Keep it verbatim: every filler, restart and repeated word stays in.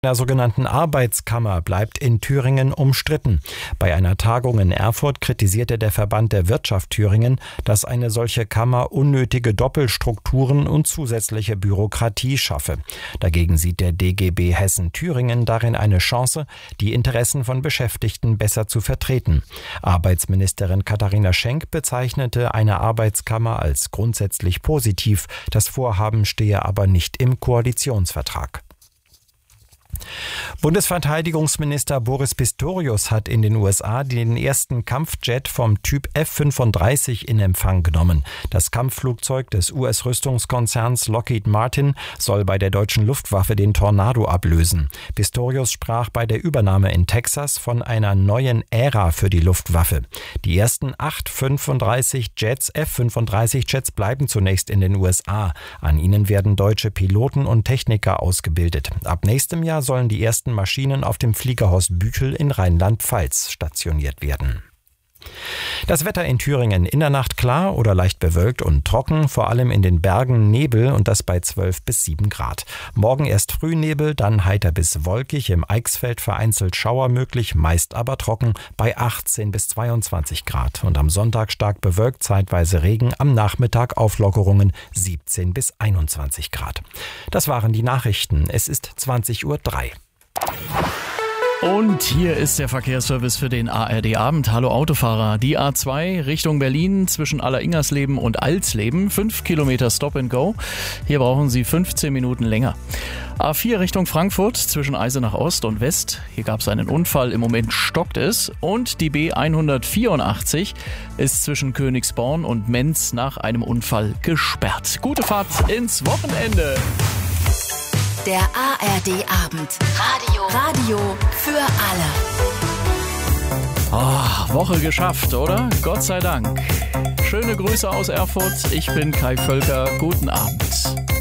Der sogenannten Arbeitskammer bleibt in Thüringen umstritten. Bei einer Tagung in Erfurt kritisierte der Verband der Wirtschaft Thüringen, dass eine solche Kammer unnötige Doppelstrukturen und zusätzliche Bürokratie schaffe. Dagegen sieht der D G B Hessen-Thüringen darin eine Chance, die Interessen von Beschäftigten besser zu vertreten. Arbeitsministerin Katharina Schenk bezeichnete eine Arbeitskammer als grundsätzlich positiv. Das Vorhaben stehe aber nicht im Koalitionsvertrag. Bundesverteidigungsminister Boris Pistorius hat in den U S A den ersten Kampfjet vom Typ F fünfunddreißig in Empfang genommen. Das Kampfflugzeug des U S-Rüstungskonzerns Lockheed Martin soll bei der deutschen Luftwaffe den Tornado ablösen. Pistorius sprach bei der Übernahme in Texas von einer neuen Ära für die Luftwaffe. Die ersten acht fünfunddreißig Jets, F fünfunddreißig Jets bleiben zunächst in den U S A. An ihnen werden deutsche Piloten und Techniker ausgebildet. Ab nächstem Jahr sollen die ersten Maschinen auf dem Fliegerhorst Bückel in Rheinland-Pfalz stationiert werden. Das Wetter in Thüringen: in der Nacht klar oder leicht bewölkt und trocken, vor allem in den Bergen Nebel und das bei zwölf bis sieben Grad. Morgen erst Frühnebel, dann heiter bis wolkig, im Eichsfeld vereinzelt Schauer möglich, meist aber trocken bei achtzehn bis zweiundzwanzig Grad. Und am Sonntag stark bewölkt, zeitweise Regen, am Nachmittag Auflockerungen siebzehn bis einundzwanzig Grad. Das waren die Nachrichten. Es ist zwanzig Uhr drei. Und hier ist der Verkehrsservice für den A R D-Abend. Hallo Autofahrer. Die A zwei Richtung Berlin zwischen Alleringersleben und Alsleben. fünf Kilometer Stop and Go. Hier brauchen Sie fünfzehn Minuten länger. A vier Richtung Frankfurt zwischen Eisenach Ost und West. Hier gab es einen Unfall. Im Moment stockt es. Und die B hundertvierundachtzig ist zwischen Königsborn und Menz nach einem Unfall gesperrt. Gute Fahrt ins Wochenende. Der A R D-Abend. Radio. Radio für alle. Oh, Woche geschafft, oder? Gott sei Dank. Schöne Grüße aus Erfurt. Ich bin Kai Völker. Guten Abend.